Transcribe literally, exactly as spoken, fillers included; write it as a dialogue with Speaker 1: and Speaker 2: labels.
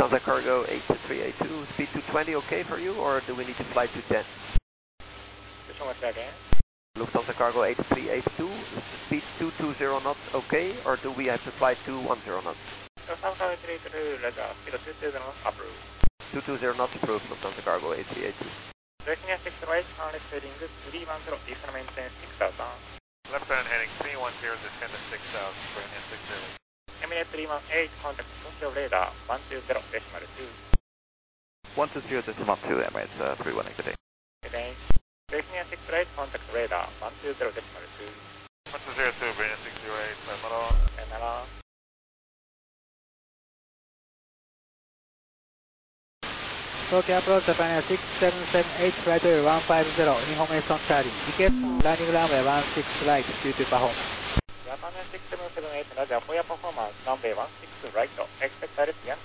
Speaker 1: Lufthansa Cargo eight three eight two, speed two twenty okay for you, or do we need to fly two ten?
Speaker 2: Which one was that again?
Speaker 1: Lufthansa Cargo eight three eight two, speed two two zero knots okay, or do we have to fly two one zero knots?
Speaker 2: Lufthansa Cargo eight three eight two, letter, speed two two zero knots approved.
Speaker 1: two two zero knots approved, Lufthansa Cargo eight three eight two.
Speaker 2: Virginia six right, current heading three one zero, descend maintain six thousand.
Speaker 3: Left-hand heading three one zero, descend to six thousand, Virginia six zero.
Speaker 2: Emirates three one eight, contact Tokyo radar one two zero decimal two.
Speaker 4: one two zero decimal two, Emirates uh, three one eight, good day.
Speaker 2: Good day. Virginia six right, contact radar one two zero decimal two.
Speaker 3: one two zero two, Virginia six zero eight, sayonara.
Speaker 2: Sayonara.
Speaker 5: Tokyo approach Japan Air six seven seven eight, flight one five zero, information Charlie. Ticket, landing runway one six right, due to performance.
Speaker 2: Japan Air six seven seven eight, Roger, for your performance, runway one six right, expect direct